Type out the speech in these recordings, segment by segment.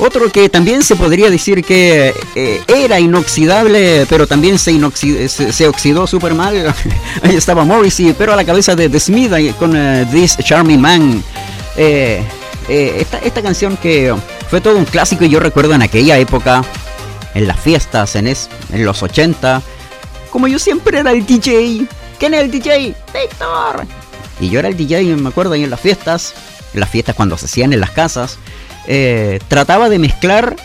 Otro que también se podría decir que era inoxidable, pero también se oxidó súper mal. Ahí estaba Morrissey, pero a la cabeza de The Smith con This Charming Man. Esta canción que fue todo un clásico, y yo recuerdo en aquella época, en las fiestas, en los 80, como yo siempre era el DJ. ¿Quién es el DJ? ¡Víctor! Y yo era el DJ, me acuerdo, ahí en las fiestas cuando se hacían en las casas. Trataba de mezclar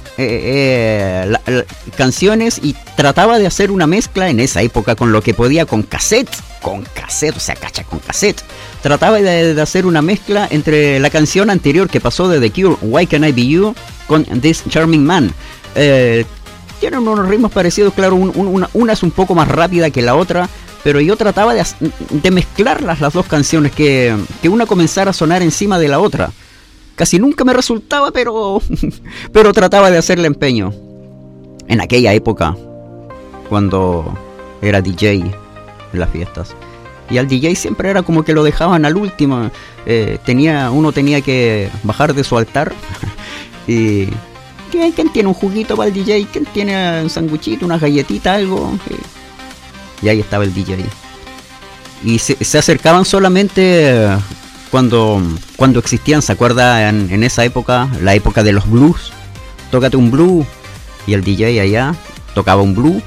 canciones, y trataba de hacer una mezcla en esa época con lo que podía, con cassette, o sea, con cassette. Trataba de hacer una mezcla entre la canción anterior que pasó de The Cure, Why Can't I Be You, con This Charming Man. Tienen unos ritmos parecidos, claro, una es un poco más rápida que la otra, pero yo trataba de mezclar las dos canciones, que una comenzara a sonar encima de la otra. Casi nunca me resultaba, pero trataba de hacerle empeño. En aquella época, cuando era DJ en las fiestas. Y al DJ siempre era como que lo dejaban al último. Uno tenía que bajar de su altar. Y ¿quién tiene un juguito para el DJ? ¿Quién tiene un sanguchito, una galletita, algo? Y ahí estaba el DJ. Y se acercaban solamente cuando existían, ¿se acuerda? En esa época, la época de los blues. Tócate un blues. Y el DJ allá tocaba un blues.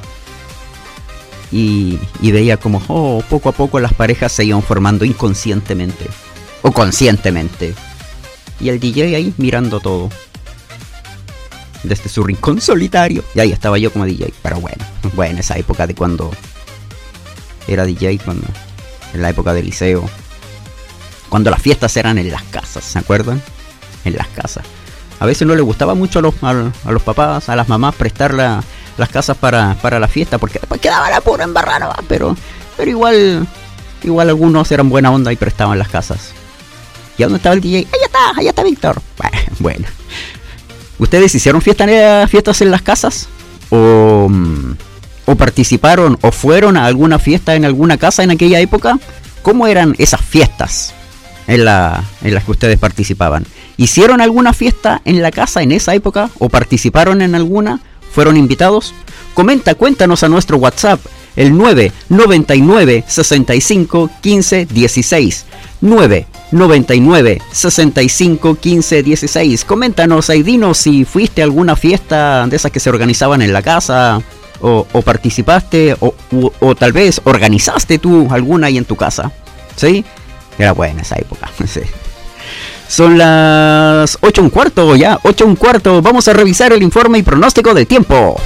Y veía como poco a poco las parejas se iban formando inconscientemente. O conscientemente. Y el DJ ahí mirando todo. Desde su rincón solitario. Y ahí estaba yo como DJ. Pero bueno, esa época de cuando era DJ, en la época del liceo. Cuando las fiestas eran en las casas, ¿se acuerdan? En las casas. A veces no les gustaba mucho a los papás, a las mamás, prestar las casas para la fiesta, porque después quedaba la pura embarrada, pero igual algunos eran buena onda y prestaban las casas. ¿Y a dónde estaba el DJ? Allá está Víctor. Bueno. ¿Ustedes hicieron fiestas en las casas? ¿O participaron o fueron a alguna fiesta en alguna casa en aquella época? ¿Cómo eran esas fiestas en las que ustedes participaban? ¿Hicieron alguna fiesta en la casa en esa época? ¿O participaron en alguna? ¿Fueron invitados? Cuéntanos a nuestro WhatsApp, el 999 65 15 16. 999 65 15 16. Coméntanos ahí, dinos si fuiste a alguna fiesta de esas que se organizaban en la casa, o participaste, o tal vez organizaste tú alguna ahí en tu casa. ¿Sí? Era buena esa época. Sí. Son las 8:15 ya, 8:15. Vamos a revisar el informe y pronóstico del tiempo.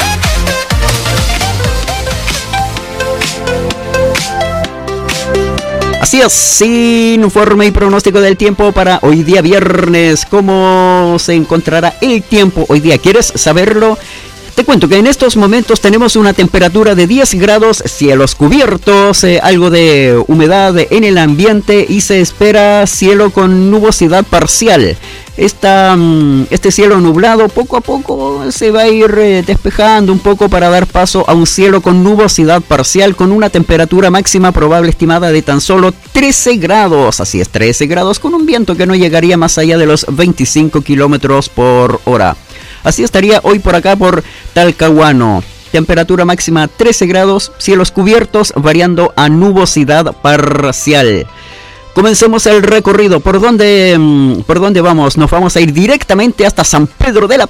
Así es, sin informe y pronóstico del tiempo para hoy día viernes. ¿Cómo se encontrará el tiempo hoy día? ¿Quieres saberlo? Te cuento que en estos momentos tenemos una temperatura de 10 grados, cielos cubiertos, algo de humedad en el ambiente, y se espera cielo con nubosidad parcial. Este cielo nublado poco a poco se va a ir despejando un poco para dar paso a un cielo con nubosidad parcial, con una temperatura máxima probable estimada de tan solo 13 grados. Así es, 13 grados, con un viento que no llegaría más allá de los 25 kilómetros por hora. Así estaría hoy por acá por Talcahuano. Temperatura máxima 13 grados, cielos cubiertos variando a nubosidad parcial. Comencemos el recorrido. ¿Por dónde vamos? Nos vamos a ir directamente hasta San Pedro de la